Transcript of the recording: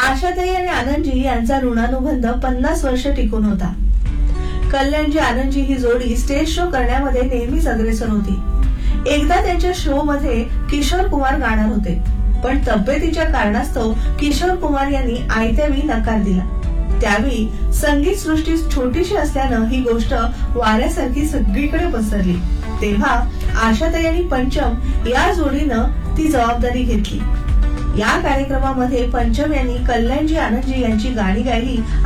आशाताई आणि आनंदजी यांचा ऋणानुबंध 50 वर्ष टिकून होता. कल्याणजी आनंदजी ही जोडी स्टेज शो करण्यामध्ये नेहमीच अग्रेसर होती. एकदा त्यांच्या शो मध्ये किशोर कुमार गाणार होते, पण तब्येतीच्या कारणास्तव किशोर कुमार यांनी आयत्यावेळी नकार दिला. त्यावेळी संगीत सृष्टी छोटीशी असल्यानं ही गोष्ट वाऱ्यासारखी सगळीकडे पसरली. तेव्हा आशाताई आणि पंचम या जोडीनं ती जबाबदारी घेतली. या कार्यक्रमामध्ये पंचम यांनी कल्याणजी आनंदजी यांची गाणी गायली